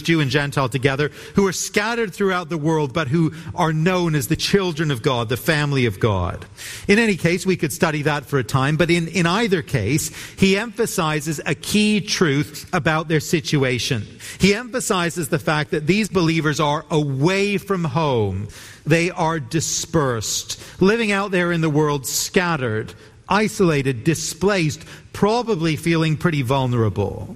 Jew and Gentile together, who are scattered throughout the world, but who are known as the children of God, the family of God. In any case, we could study that for a time, but in either case, he emphasizes a key truth about their situation. He emphasizes the fact that these believers are away from home. They are dispersed, living out there in the world, scattered, isolated, displaced, probably feeling pretty vulnerable.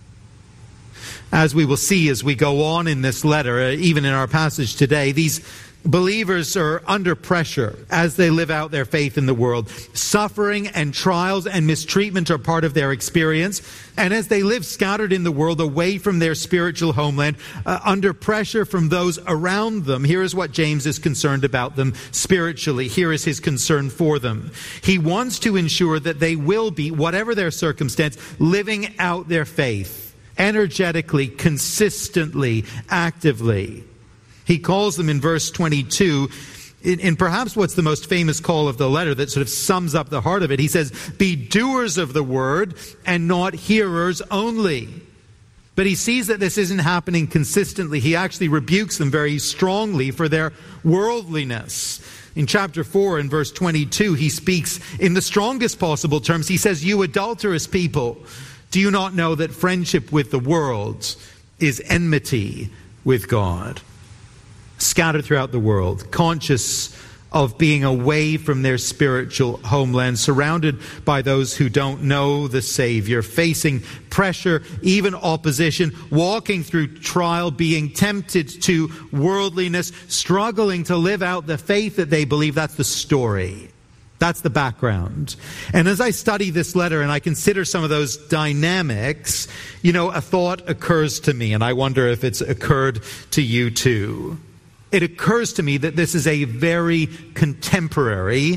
As we will see as we go on in this letter, even in our passage today, these believers are under pressure as they live out their faith in the world. Suffering and trials and mistreatment are part of their experience. And as they live scattered in the world, away from their spiritual homeland, under pressure from those around them, here is what James is concerned about them spiritually. Here is his concern for them. He wants to ensure that they will be, whatever their circumstance, living out their faith energetically, consistently, actively. He calls them in verse 22, in perhaps what's the most famous call of the letter that sort of sums up the heart of it. He says, be doers of the word and not hearers only. But he sees that this isn't happening consistently. He actually rebukes them very strongly for their worldliness. In chapter 4 and verse 22, he speaks in the strongest possible terms. He says, you adulterous people, do you not know that friendship with the world is enmity with God? Scattered throughout the world, conscious of being away from their spiritual homeland, surrounded by those who don't know the Savior, facing pressure, even opposition, walking through trial, being tempted to worldliness, struggling to live out the faith that they believe. That's the story. That's the background. And as I study this letter and I consider some of those dynamics, a thought occurs to me, and I wonder if it's occurred to you too. It occurs to me that this is a very contemporary,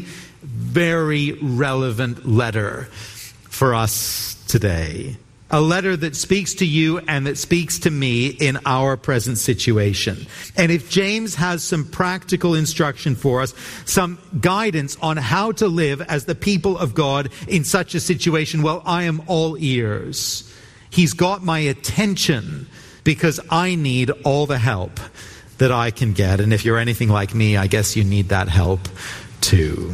very relevant letter for us today. A letter that speaks to you and that speaks to me in our present situation. And if James has some practical instruction for us, some guidance on how to live as the people of God in such a situation, well, I am all ears. He's got my attention because I need all the help that I can get. And if you're anything like me, I guess you need that help too.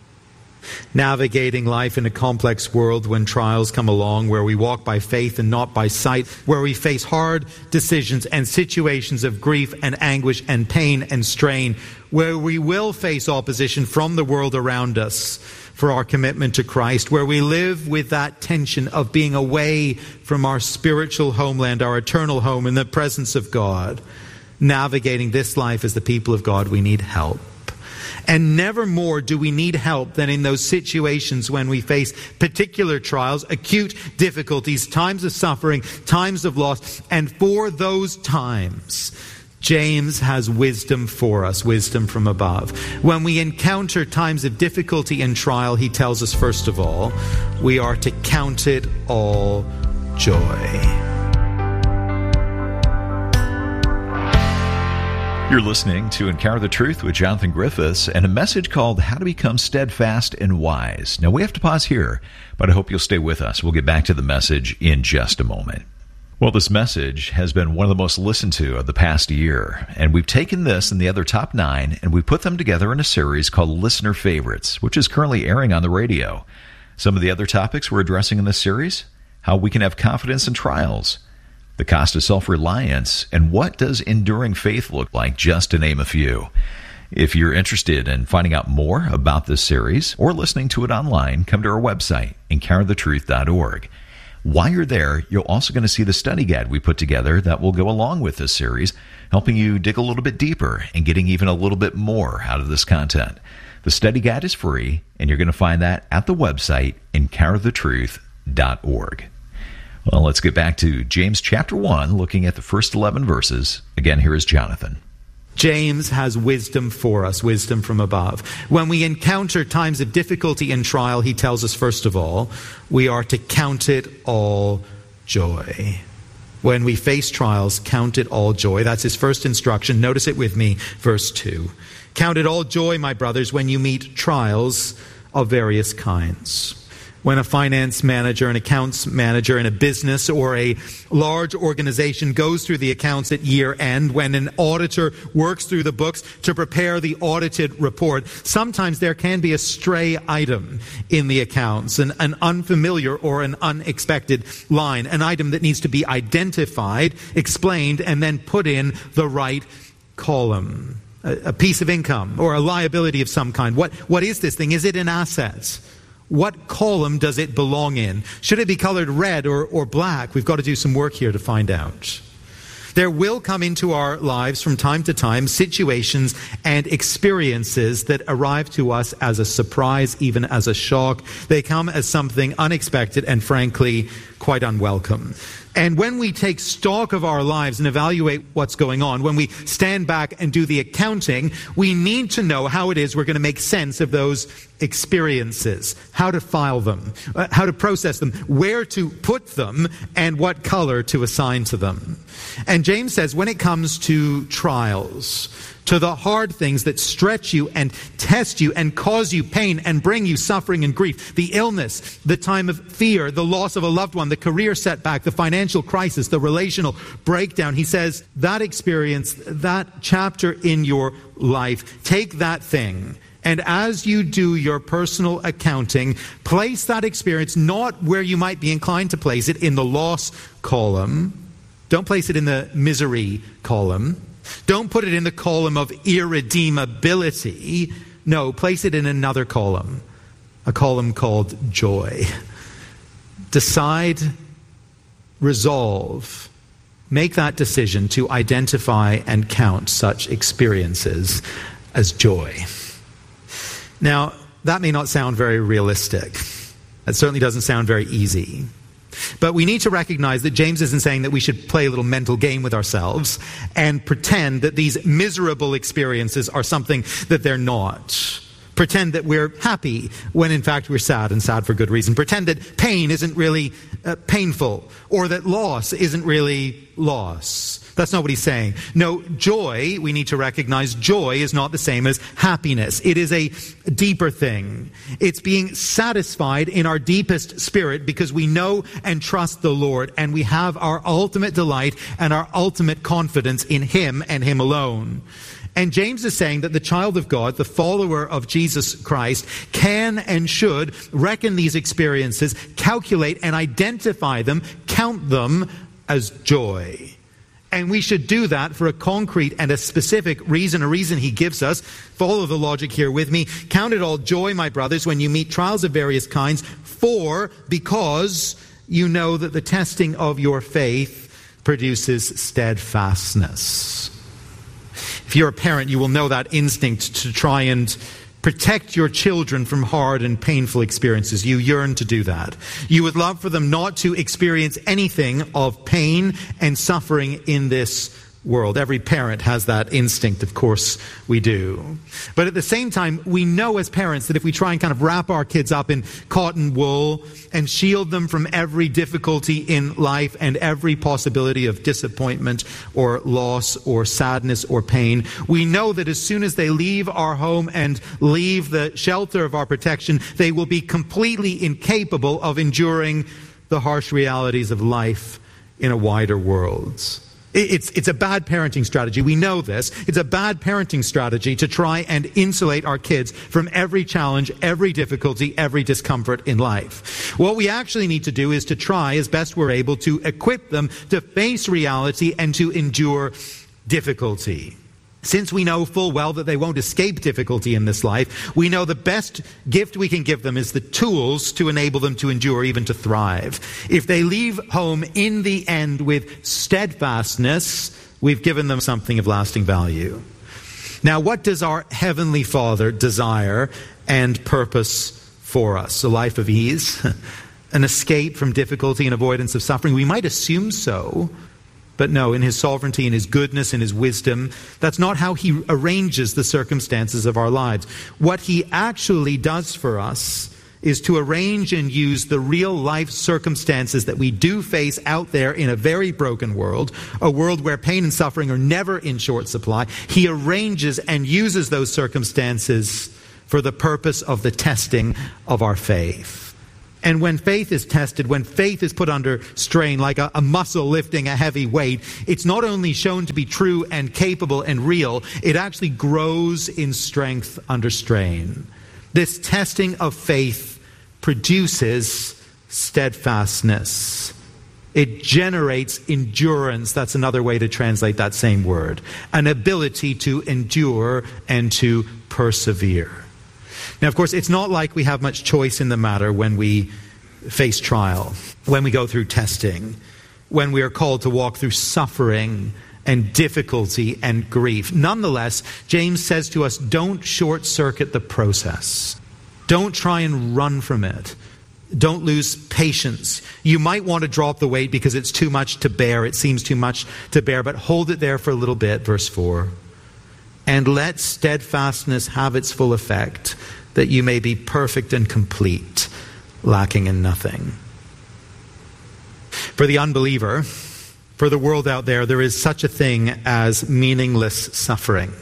Navigating life in a complex world when trials come along, where we walk by faith and not by sight, where we face hard decisions and situations of grief and anguish and pain and strain, where we will face opposition from the world around us for our commitment to Christ, where we live with that tension of being away from our spiritual homeland, our eternal home in the presence of God. Navigating this life as the people of God, we need help. And never more do we need help than in those situations when we face particular trials, acute difficulties, times of suffering, times of loss. And for those times, James has wisdom for us, wisdom from above. When we encounter times of difficulty and trial, he tells us, first of all, we are to count it all joy. You're listening to Encounter the Truth with Jonathan Griffiths and a message called How to Become Steadfast and Wise. Now, we have to pause here, but I hope you'll stay with us. We'll get back to the message in just a moment. Well, this message has been one of the most listened to of the past year, and we've taken this and the other top 9, and we put them together in a series called Listener Favorites, which is currently airing on the radio. Some of the other topics we're addressing in this series: how we can have confidence in trials, the cost of self-reliance, and what does enduring faith look like, just to name a few. If you're interested in finding out more about this series or listening to it online, come to our website, encounterthetruth.org. While you're there, you're also going to see the study guide we put together that will go along with this series, helping you dig a little bit deeper and getting even a little bit more out of this content. The study guide is free, and you're going to find that at the website, encounterthetruth.org. Well, let's get back to James chapter 1, looking at the first 11 verses. Again, here is Jonathan. James has wisdom for us, wisdom from above. When we encounter times of difficulty and trial, he tells us, first of all, we are to count it all joy. When we face trials, count it all joy. That's his first instruction. Notice it with me, verse 2. Count it all joy, my brothers, when you meet trials of various kinds. When a finance manager, an accounts manager in a business or a large organization goes through the accounts at year end, when an auditor works through the books to prepare the audited report, sometimes there can be a stray item in the accounts, an unfamiliar or an unexpected line, an item that needs to be identified, explained, and then put in the right column. A piece of income or a liability of some kind. What is this thing? Is it an asset? What column does it belong in? Should it be colored red or black? We've got to do some work here to find out. There will come into our lives from time to time situations and experiences that arrive to us as a surprise, even as a shock. They come as something unexpected and frankly quite unwelcome. And when we take stock of our lives and evaluate what's going on, when we stand back and do the accounting, we need to know how it is we're going to make sense of those experiences, how to file them, how to process them, where to put them, and what color to assign to them. And James says when it comes to trials, to the hard things that stretch you and test you and cause you pain and bring you suffering and grief, the illness, the time of fear, the loss of a loved one, the career setback, the financial crisis, the relational breakdown, he says that experience, that chapter in your life, take that thing, and as you do your personal accounting, place that experience not where you might be inclined to place it, in the loss column. Don't place it in the misery column. Don't put it in the column of irredeemability. No, place it in another column, a column called joy. Decide, resolve, make that decision to identify and count such experiences as joy. Now, that may not sound very realistic. It certainly doesn't sound very easy. But we need to recognize that James isn't saying that we should play a little mental game with ourselves and pretend that these miserable experiences are something that they're not. Pretend that we're happy when in fact we're sad, and sad for good reason. Pretend that pain isn't really painful, or that loss isn't really loss. That's not what he's saying. No, joy, we need to recognize, joy is not the same as happiness. It is a deeper thing. It's being satisfied in our deepest spirit because we know and trust the Lord, and we have our ultimate delight and our ultimate confidence in Him and Him alone. And James is saying that the child of God, the follower of Jesus Christ, can and should reckon these experiences, calculate and identify them, count them as joy. And we should do that for a concrete and a specific reason, a reason he gives us. Follow the logic here with me. Count it all joy, my brothers, when you meet trials of various kinds, because you know that the testing of your faith produces steadfastness. If you're a parent, you will know that instinct to try and protect your children from hard and painful experiences. You yearn to do that. You would love for them not to experience anything of pain and suffering in this world. Every parent has that instinct, of course we do. But at the same time, we know as parents that if we try and kind of wrap our kids up in cotton wool and shield them from every difficulty in life and every possibility of disappointment or loss or sadness or pain, we know that as soon as they leave our home and leave the shelter of our protection, they will be completely incapable of enduring the harsh realities of life in a wider world. It's a bad parenting strategy. We know this. It's a bad parenting strategy to try and insulate our kids from every challenge, every difficulty, every discomfort in life. What we actually need to do is to try as best we're able to equip them to face reality and to endure difficulty. Since we know full well that they won't escape difficulty in this life, we know the best gift we can give them is the tools to enable them to endure, even to thrive. If they leave home in the end with steadfastness, we've given them something of lasting value. Now, what does our Heavenly Father desire and purpose for us? A life of ease? An escape from difficulty and avoidance of suffering? We might assume so. But no, in His sovereignty, in His goodness, in His wisdom, that's not how He arranges the circumstances of our lives. What He actually does for us is to arrange and use the real life circumstances that we do face out there in a very broken world, a world where pain and suffering are never in short supply. He arranges and uses those circumstances for the purpose of the testing of our faith. And when faith is tested, when faith is put under strain, like a muscle lifting a heavy weight, it's not only shown to be true and capable and real, it actually grows in strength under strain. This testing of faith produces steadfastness. It generates endurance. That's another way to translate that same word. An ability to endure and to persevere. Now, of course, it's not like we have much choice in the matter when we face trial, when we go through testing, when we are called to walk through suffering and difficulty and grief. Nonetheless, James says to us, don't short-circuit the process. Don't try and run from it. Don't lose patience. You might want to drop the weight because it's too much to bear. It seems too much to bear, but hold it there for a little bit, verse 4. And let steadfastness have its full effect, that you may be perfect and complete, lacking in nothing. For the unbeliever, for the world out there, there is such a thing as meaningless suffering,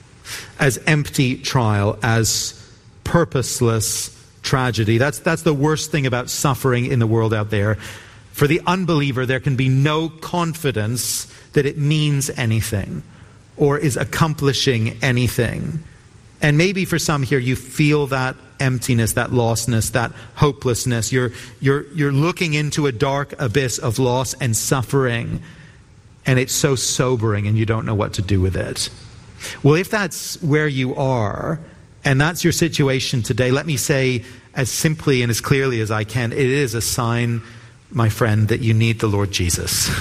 as empty trial, as purposeless tragedy. That's the worst thing about suffering in the world out there. For the unbeliever, there can be no confidence that it means anything or is accomplishing anything. And maybe for some here, you feel that emptiness, that lostness, that hopelessness. You're looking into a dark abyss of loss and suffering, and it's so sobering and you don't know what to do with it. Well, if that's where you are, and that's your situation today, let me say as simply and as clearly as I can, it is a sign, my friend, that you need the Lord Jesus.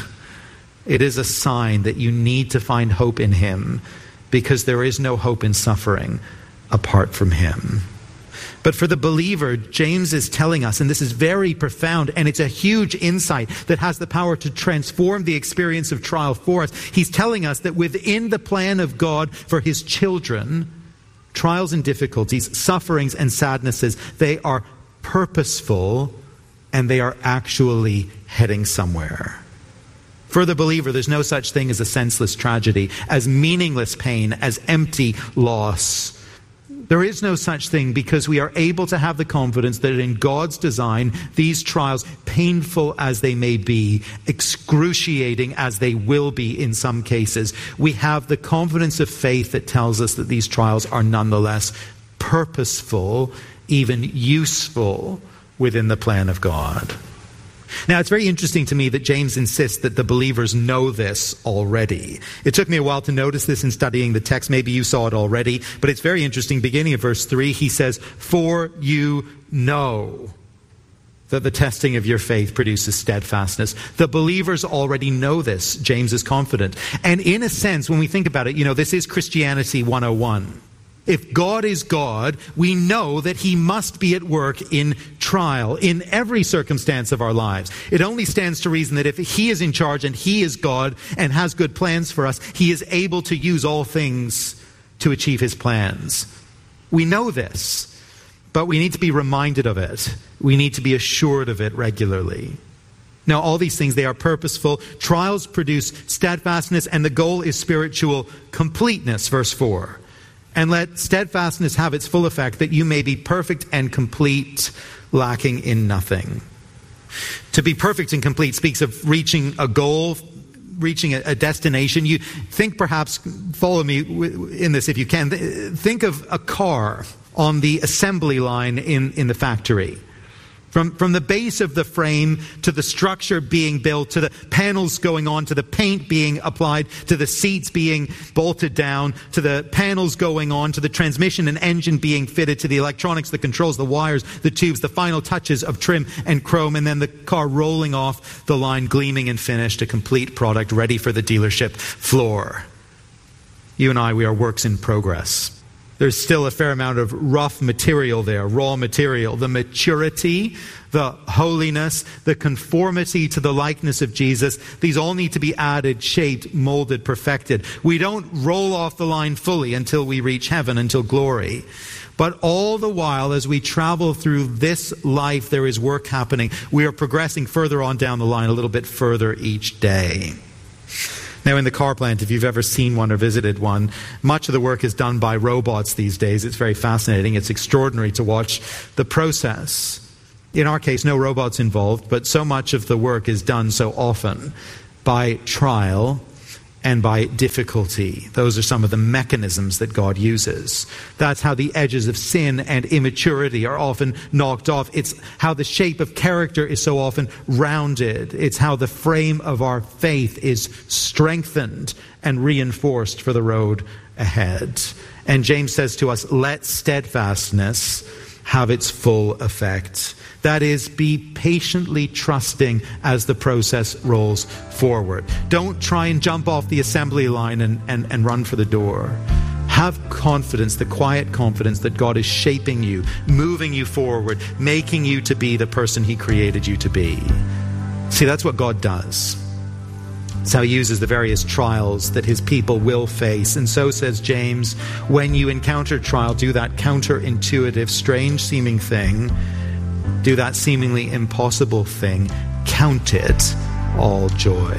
It is a sign that you need to find hope in Him, because there is no hope in suffering apart from Him. But for the believer, James is telling us, and this is very profound, and it's a huge insight that has the power to transform the experience of trial for us. He's telling us that within the plan of God for His children, trials and difficulties, sufferings and sadnesses, they are purposeful and they are actually heading somewhere. For the believer, there's no such thing as a senseless tragedy, as meaningless pain, as empty loss. There is no such thing, because we are able to have the confidence that in God's design, these trials, painful as they may be, excruciating as they will be in some cases, we have the confidence of faith that tells us that these trials are nonetheless purposeful, even useful within the plan of God. Now, it's very interesting to me that James insists that the believers know this already. It took me a while to notice this in studying the text. Maybe you saw it already, but it's very interesting. Beginning of verse 3, he says, "For you know that the testing of your faith produces steadfastness." The believers already know this. James is confident. And in a sense, when we think about it, this is Christianity 101. If God is God, we know that He must be at work in trial, in every circumstance of our lives. It only stands to reason that if He is in charge and He is God and has good plans for us, He is able to use all things to achieve His plans. We know this, but we need to be reminded of it. We need to be assured of it regularly. Now, all these things, they are purposeful. Trials produce steadfastness, and the goal is spiritual completeness, verse 4. And let steadfastness have its full effect, that you may be perfect and complete, lacking in nothing. To be perfect and complete speaks of reaching a goal, reaching a destination. You think, perhaps, follow me in this if you can. Think of a car on the assembly line in the factory. From the base of the frame to the structure being built, to the panels going on, to the paint being applied, to the seats being bolted down, to the panels going on, to the transmission and engine being fitted, to the electronics, the controls, the wires, the tubes, the final touches of trim and chrome, and then the car rolling off the line, gleaming and finished, a complete product ready for the dealership floor. You and I, we are works in progress. There's still a fair amount of rough material there, raw material. The maturity, the holiness, the conformity to the likeness of Jesus, these all need to be added, shaped, molded, perfected. We don't roll off the line fully until we reach heaven, until glory. But all the while, as we travel through this life, there is work happening. We are progressing further on down the line, a little bit further each day. Now, in the car plant, if you've ever seen one or visited one, much of the work is done by robots these days. It's very fascinating. It's extraordinary to watch the process. In our case, no robots involved, but so much of the work is done so often by trial and by difficulty. Those are some of the mechanisms that God uses. That's how the edges of sin and immaturity are often knocked off. It's how the shape of character is so often rounded. It's how the frame of our faith is strengthened and reinforced for the road ahead. And James says to us, let steadfastness have its full effect. That is, be patiently trusting as the process rolls forward. Don't try and jump off the assembly line and run for the door. Have confidence, the quiet confidence that God is shaping you, moving you forward, making you to be the person He created you to be. See, that's what God does. It's how He uses the various trials that His people will face. And so, says James, when you encounter trial, do that counterintuitive, strange-seeming thing. Do that seemingly impossible thing. Count it all joy.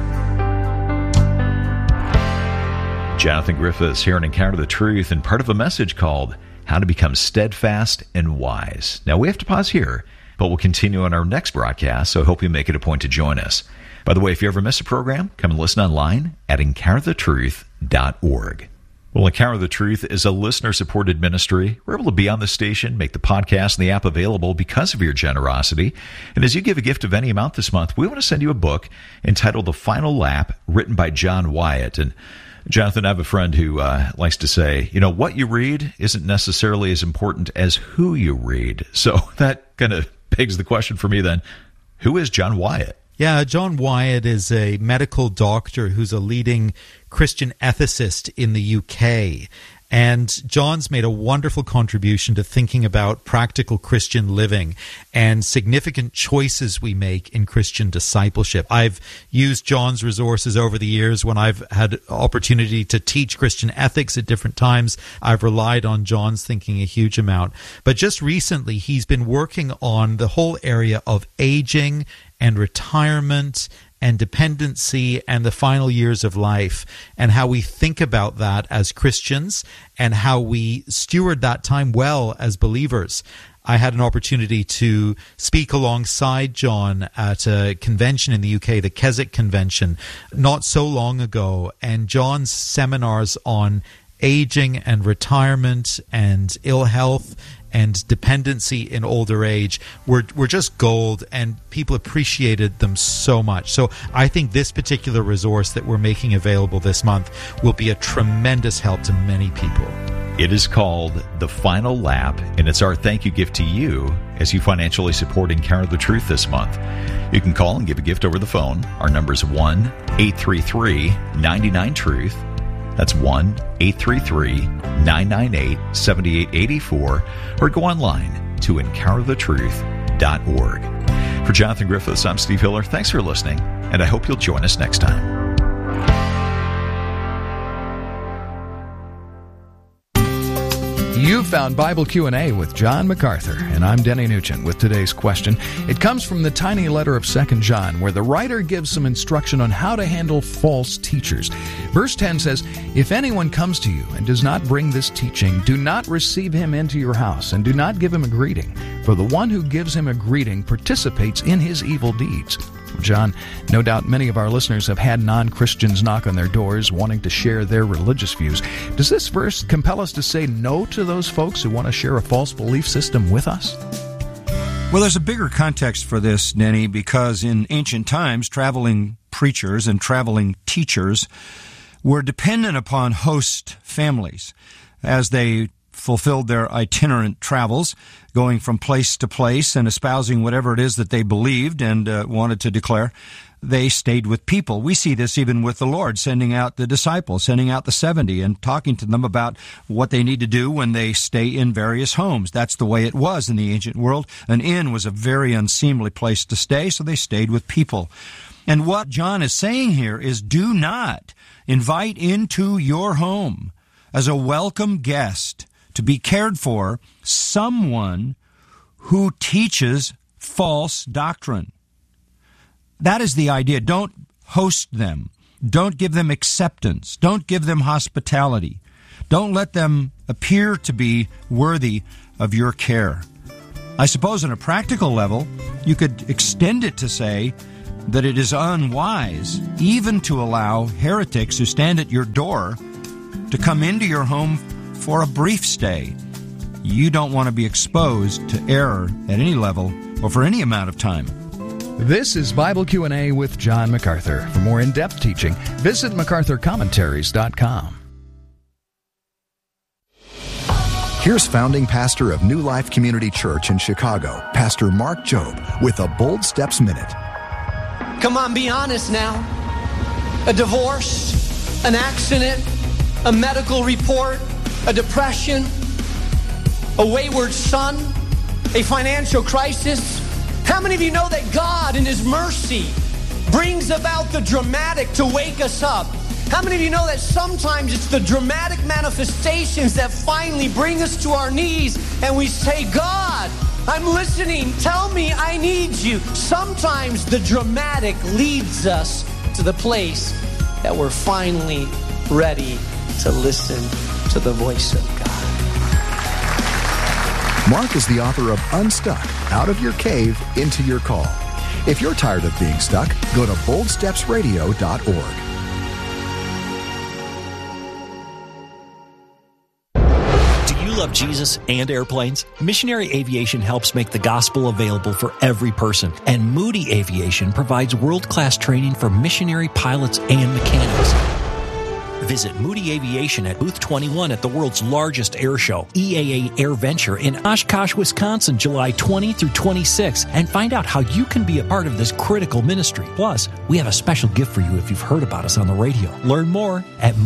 Jonathan Griffiths here on Encounter the Truth, and part of a message called How to Become Steadfast and Wise. Now, we have to pause here, but we'll continue on our next broadcast, so I hope you make it a point to join us. By the way, if you ever miss a program, come and listen online at EncounterTheTruth.org. Well, Encounter the Truth is a listener-supported ministry. We're able to be on the station, make the podcast and the app available because of your generosity. And as you give a gift of any amount this month, we want to send you a book entitled The Final Lap, written by John Wyatt. And Jonathan, I have a friend who likes to say, you know, what you read isn't necessarily as important as who you read. So that kind of begs the question for me then, who is John Wyatt? Yeah, John Wyatt is a medical doctor who's a leading Christian ethicist in the UK. And John's made a wonderful contribution to thinking about practical Christian living and significant choices we make in Christian discipleship. I've used John's resources over the years when I've had opportunity to teach Christian ethics at different times. I've relied on John's thinking a huge amount. But just recently, he's been working on the whole area of aging and retirement and dependency and the final years of life, and how we think about that as Christians and how we steward that time well as believers. I had an opportunity to speak alongside John at a convention in the UK, the Keswick Convention, not so long ago, and John's seminars on aging and retirement and ill health and dependency in older age were just gold, and people appreciated them so much. So I think this particular resource that we're making available this month will be a tremendous help to many people. It is called The Final Lap, and it's our thank you gift to you as you financially support Encounter the Truth this month. You can call and give a gift over the phone. Our number is 1-833-99-TRUTH. That's 1-833-998-7884, or go online to EncounterTheTruth.org. For Jonathan Griffiths, I'm Steve Hiller. Thanks for listening, and I hope you'll join us next time. You found Bible Q&A with John MacArthur, and I'm Denny Nugent with today's question. It comes from the tiny letter of 2 John, where the writer gives some instruction on how to handle false teachers. Verse 10 says, "If anyone comes to you and does not bring this teaching, do not receive him into your house, and do not give him a greeting, for the one who gives him a greeting participates in his evil deeds." John, no doubt many of our listeners have had non-Christians knock on their doors wanting to share their religious views. Does this verse compel us to say no to those folks who want to share a false belief system with us? Well, there's a bigger context for this, Denny, because in ancient times, traveling preachers and traveling teachers were dependent upon host families as they fulfilled their itinerant travels, going from place to place and espousing whatever it is that they believed and wanted to declare. They stayed with people. We see this even with the Lord, sending out the disciples, sending out the 70, and talking to them about what they need to do when they stay in various homes. That's the way it was in the ancient world. An inn was a very unseemly place to stay, so they stayed with people. And what John is saying here is, do not invite into your home as a welcome guest to be cared for someone who teaches false doctrine. That is the idea. Don't host them. Don't give them acceptance. Don't give them hospitality. Don't let them appear to be worthy of your care. I suppose on a practical level, you could extend it to say that it is unwise even to allow heretics who stand at your door to come into your home for a brief stay. You don't want to be exposed to error at any level or for any amount of time. This is Bible Q&A with John MacArthur. For more in-depth teaching, visit MacArthurCommentaries.com. Here's founding pastor of New Life Community Church in Chicago, Pastor Mark Jobe, with a Bold Steps Minute. Come on, be honest now. A divorce, an accident, a medical report, a depression, a wayward son, a financial crisis. How many of you know that God in His mercy brings about the dramatic to wake us up? How many of you know that sometimes it's the dramatic manifestations that finally bring us to our knees and we say, God, I'm listening. Tell me I need you. Sometimes the dramatic leads us to the place that we're finally ready to listen to the voice of God. Mark is the author of Unstuck, Out of Your Cave, Into Your Call. If you're tired of being stuck, go to boldstepsradio.org. Love Jesus and airplanes? Missionary Aviation helps make the gospel available for every person, and Moody Aviation provides world-class training for missionary pilots and mechanics. Visit Moody Aviation at Booth 21 at the world's largest air show, EAA AirVenture in Oshkosh, Wisconsin, July 20 through 26, and find out how you can be a part of this critical ministry. Plus, we have a special gift for you if you've heard about us on the radio. Learn more at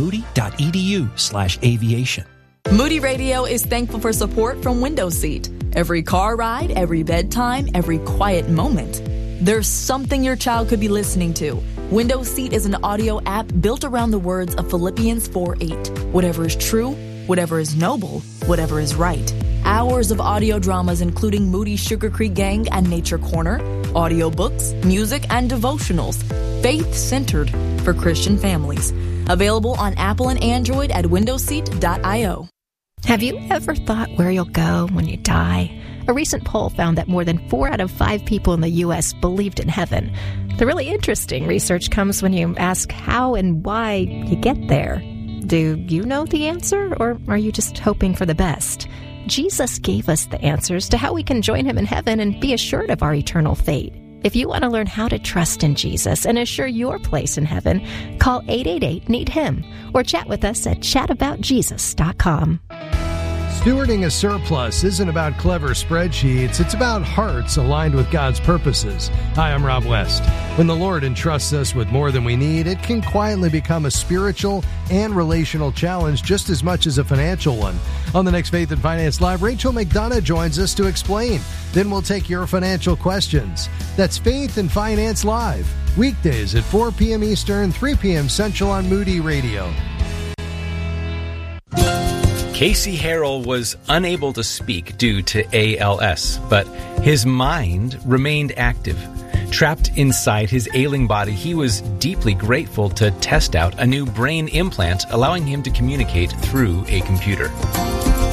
moody.edu/aviation. Moody Radio is thankful for support from Window Seat. Every car ride, every bedtime, every quiet moment. There's something your child could be listening to. Window Seat is an audio app built around the words of Philippians 4:8. Whatever is true, whatever is noble, whatever is right. Hours of audio dramas including Moody Sugar Creek Gang and Nature Corner, audiobooks, music, and devotionals. Faith-centered for Christian families. Available on Apple and Android at windowseat.io. Have you ever thought where you'll go when you die? A recent poll found that more than 4 out of 5 people in the U.S. believed in heaven. The really interesting research comes when you ask how and why you get there. Do you know the answer, or are you just hoping for the best? Jesus gave us the answers to how we can join Him in heaven and be assured of our eternal fate. If you want to learn how to trust in Jesus and assure your place in heaven, call 888-NEED-HIM or chat with us at chataboutjesus.com. Stewarding a surplus isn't about clever spreadsheets. It's about hearts aligned with God's purposes. Hi, I'm Rob West. When the Lord entrusts us with more than we need, it can quietly become a spiritual and relational challenge just as much as a financial one. On the next Faith and Finance Live, Rachel McDonough joins us to explain. Then we'll take your financial questions. That's Faith and Finance Live, weekdays at 4 p.m. Eastern, 3 p.m. Central on Moody Radio. Casey Harrell was unable to speak due to ALS, but his mind remained active. Trapped inside his ailing body, he was deeply grateful to test out a new brain implant, allowing him to communicate through a computer.